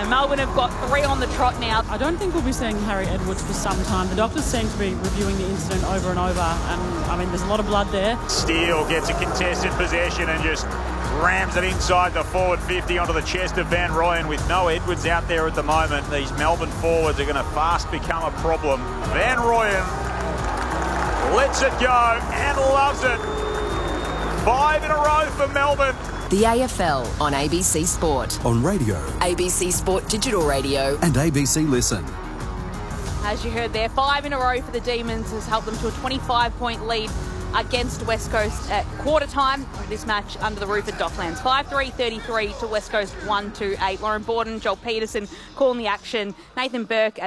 Melbourne have got 3 on the trot now. I don't think we'll be seeing Harry Edwards for some time. The doctors seem to be reviewing the incident over and over, and I mean, there's a lot of blood there. Steele gets a contested possession and just rams it inside the forward 50 onto the chest of Van Rooyen. With no Edwards out there at the moment, these Melbourne forwards are going to fast become a problem. Van Rooyen lets it go and loves it. 5 in a row for Melbourne. The AFL on ABC Sport. On radio, ABC Sport Digital Radio. and ABC Listen. As you heard there, 5 in a row for the Demons has helped them to a 25-point lead against West Coast at quarter time. This match under the roof at Docklands. 5-3-33 to West Coast 1-8. Lauren Borden, Joel Peterson calling the action. Nathan Burke